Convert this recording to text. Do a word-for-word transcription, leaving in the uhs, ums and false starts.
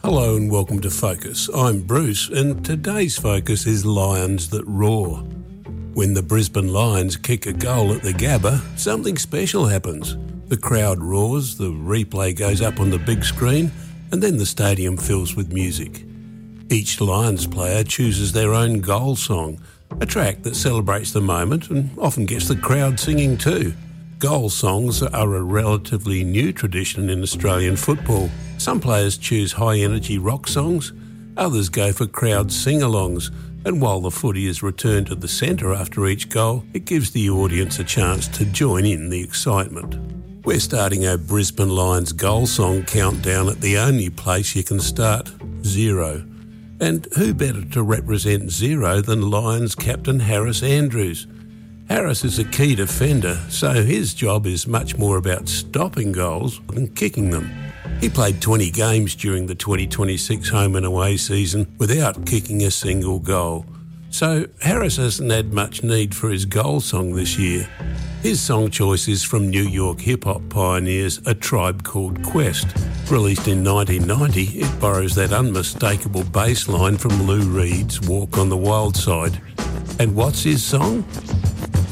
Hello and welcome to Focus. I'm Bruce and today's focus is Lions that roar. When the Brisbane Lions kick a goal at the Gabba, something special happens. The crowd roars, the replay goes up on the big screen, and then the stadium fills with music. Each Lions player chooses their own goal song, a track that celebrates the moment and often gets the crowd singing too. Goal songs are a relatively new tradition in Australian football. Some players choose high-energy rock songs, others go for crowd sing-alongs, and while the footy is returned to the centre after each goal, it gives the audience a chance to join in the excitement. We're starting our Brisbane Lions goal song countdown at the only place you can start, zero. And who better to represent zero than Lions captain Harris Andrews? Harris is a key defender, so his job is much more about stopping goals than kicking them. He played twenty games during the twenty twenty-six home and away season without kicking a single goal. So Harris hasn't had much need for his goal song this year. His song choice is from New York hip-hop pioneers A Tribe Called Quest. Released in nineteen ninety, it borrows that unmistakable bass line from Lou Reed's Walk on the Wild Side. And what's his song?